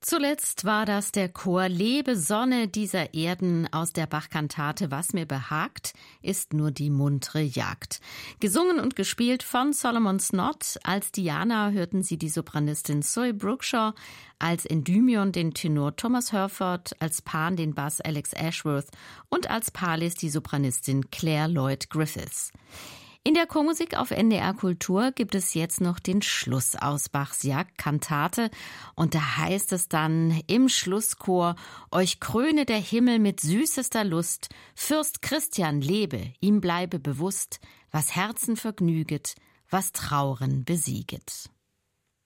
Zuletzt war das der Chor Lebe Sonne dieser Erden aus der Bach-Kantate Was mir behagt, ist nur die muntere Jagd. Gesungen und gespielt von Solomon Snott. Als Diana hörten Sie die Sopranistin Zoe Brookshaw, als Endymion den Tenor Thomas Herford, als Pan den Bass Alex Ashworth und als Palis die Sopranistin Claire Lloyd Griffiths. In der Chormusik auf NDR Kultur gibt es jetzt noch den Schluss aus Bachs Jagdkantate und da heißt es dann im Schlusschor: Euch kröne der Himmel mit süßester Lust, Fürst Christian lebe, ihm bleibe bewusst, was Herzen vergnüget, was Trauren besieget.